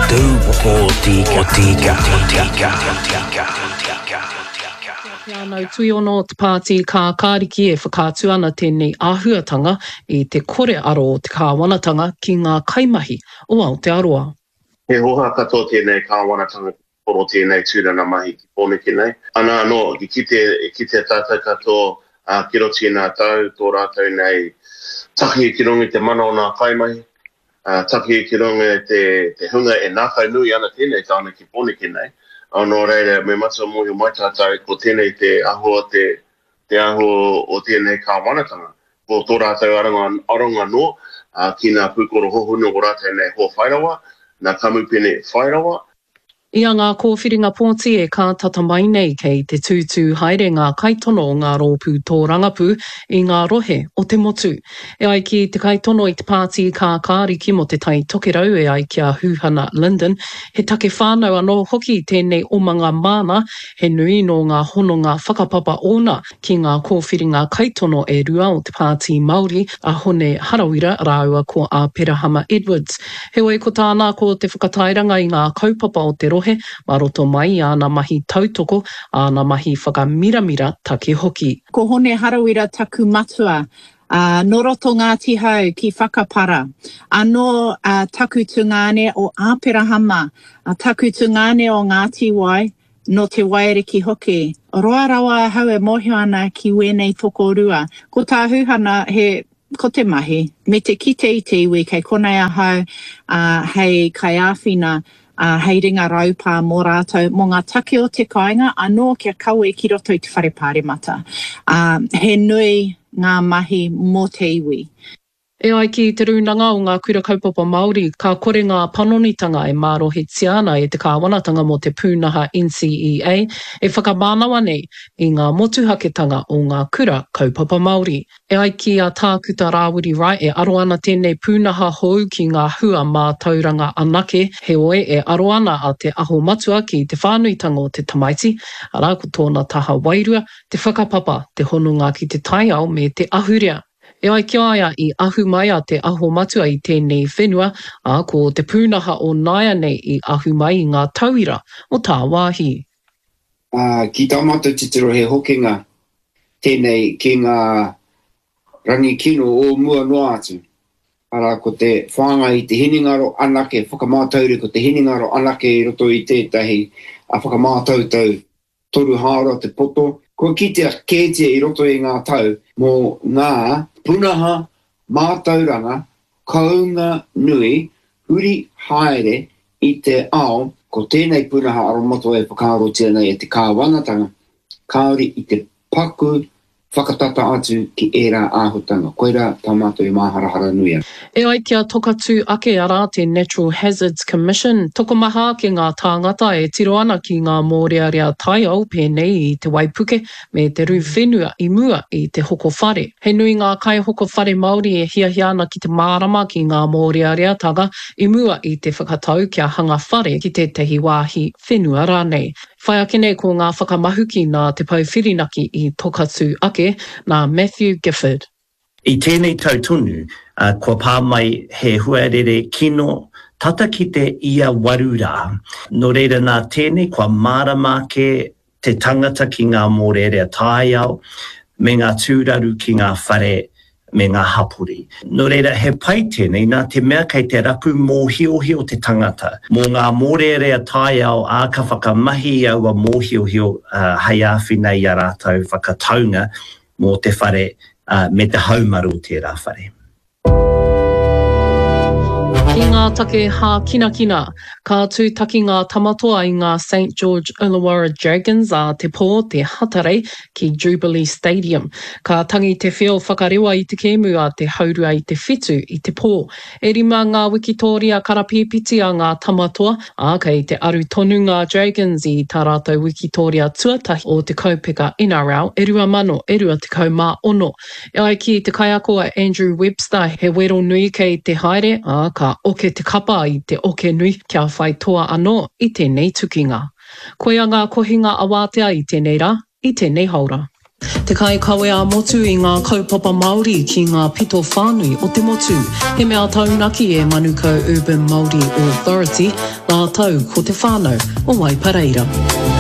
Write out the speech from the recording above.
Nau tui ono te pāti ka kāriki e whakātu ana tēnei āhuatanga i te kore aro o te kāwanatanga ki ngā kaimahi o Aotearoa. He hoha katoa tēnei kāwanatanga poro tēnei tūrana mahi ki pōneke nei. Ana anō, ki te tātou katoa ki roti nā tau, tō rātou nei tahi ki runga te mana o nā kaimahi, tahi ki runga te hunga e nākau nui ana tēnei tāna ki pōneke nei. Anō reira, me mata mohi mai tātou ko tēnei te ahua te aho o tēnei kāwanatanga. Ko tō rātou aronga no, ki ngā pūkoro hohunu o rātou nei ho whairawa, ngā kamupene whairawa. Ia ngā kōwhiringa pōti e ka tata mai nei kei te tūtū haere ngā kaitono o ngā rōpū tō rangapū i ngā rohe o te motu. E ai ki te kaitono i te pāti ka kāriki mo te tai tokerau e ai kia Hūhana Linden, he take whānau anō hoki tēnei omanga mana he nui no ngā hononga whakapapa ona ki ngā kōwhiringa kaitono e rua o te pāti Māori a hone harawira rāua ko a Perahama Edwards. Heoi ko tāna ko te whakatairanga i ngā kaupapa o te rohe, maroto mai āna mahi tautoko, āna mahi whakamiramira take hoki. Ko hone harawira taku matua, no roto Ngāti Hau ki whakapara. Anō taku tungane o Āperahama, taku tungane o Ngāti Wai, no te Wairiki hoki. Roa rawa hau e mohio ana ki wēnei toko rua. Ko tā Hūhana he ko te mahi, me te kite i te iwi kei konei ahau, hei kai āwhina, hei ringa raupā mō rātou, mō ngā take o te kāinga, anō kia kaue ki roto i te wharepāre mata. He nui ngā mahi mō te iwi. E ai ki te runanga o ngā kura kaupapa Māori, ka kore ngā panonitanga e mārohitia ana e te kāwanatanga mo te pūnaha NCEA, e whakamānawa nei i ngā motuhaketanga o ngā kura kaupapa Māori. E ai ki a tākuta Rāwiri Rai e aro ana tēnei pūnaha hou ki ngā hua mā tauranga anake, he oe e aro ana a te aho matua ki te whānuitanga o te tamaiti, ara ko tōna taha wairua, te whakapapa, te hononga ki te taiao me te ahurea. E ai kia aia i ahu mai a te aho matua i tēnei whenua, a ko te pūnaha o naia nei i ahu mai i ngā tauira o tā wāhi. Ki tā mātou titiro he hokinga tēnei ki ngā rangi kino o mua noa atu. Ara ko te whānga i te hiningaro anake, whakamātaure ko te hiningaro anake i roto i tētahi a whakamātautau toru hāra te poto. Ko kitea kētia i roto i ngā tau mō ngā punaha mātauranga kaunga nui huri haere i te ao ko tēnei punaha aromoto e whakārotia nei e te kāwanatanga kāori i te paku whakatata atu ki ērā āhutanga. Koira tā mātou i māharahara nui ana. E ai kia tokatu ake ara te Natural Hazards Commission. Tokomaha ke ngā tāngata e tiro ana ki ngā mōrearea taiao pēnei i te Waipuke me te ruwhenua i mua i te hoko whare. He nui ngā kai hoko whare Māori e hiahia ana ki te mārama ki ngā mōrearea taga i mua i te whakatau kia hanga whare ki te tehi wāhi whenua rānei. Whai ake nei ko ngā whakamahuki nā te pauwhirinaki i tokatu ake nā Matthew Gifford. I tēnei tautunu, kua pā mai he huarere kino tata ki te ia warura. No reira nā tēnei kua mārama ke te tangata ki ngā mōrearea tāiao, me ngā tūraru ki ngā whare, me ngā hapuri. No reira he pai tēnei nā te mea kei te rapu mōhiohio te tangata. Mō ngā mōrearea tāiao a ka whakamahi aua mōhiohio hei āwhina i a rātou whakataunga mō te whare me te haumaru o tērā whare. Ki ngā take hā kina, ka tūtaki ngā tamatoa i ngā St. George Illawarra Dragons a te pō te hatarei ki Jubilee Stadium. Ka tangi te whio whakarewa i te kēmu a te haurua i te whitu i te pō. E rima ngā Wikitoria karapipiti a ngā tamatoa, a kei te aru tonu ngā Dragons i tā rātou Wikitoria tuatahi o te kaupeka NRL, e rua mano, e rua te kaumā ono. E ai ki te kaiako a Andrew Webster, he wero nui kei te haere, a ka oke te kapa i te oke nui kia whai toa anō i tēnei tukinga. Koia ngā kohinga awātea i tēnei rā, i tēnei haura. Te kai kawe a motu I ngā kaupapa Māori ki ngā pito whānui o te motu. He mea taunaki e Manukau Urban Māori Authority, ngā tau ko te whānau o Waipareira.